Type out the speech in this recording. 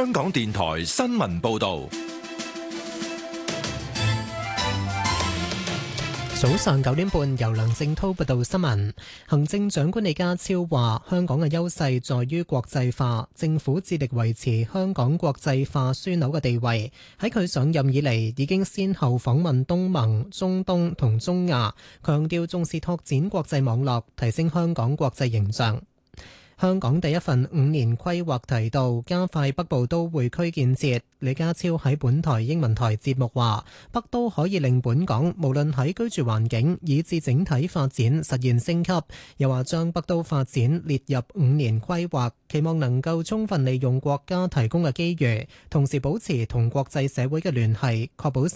香港電台新聞報道。 早上9點半，由梁正滔報道新聞。行政長官李家超話：香港嘅優勢在於國際化，政府致力維持香港國際化樞紐嘅地位。喺佢上任以嚟，已經先後訪問東盟、中東同中亞，強調重視拓展國際網絡，提升香港國際形象。香港第一份5年規劃提到加快北部都會區建設。李家超喺本台英文台節目話：北都可以令本港無論喺居住環境以至整體發展實現升級。又話將北都發展列入5年規劃，期望能夠充分利用國家提供嘅機遇，同時保持同國際社會嘅聯繫，確保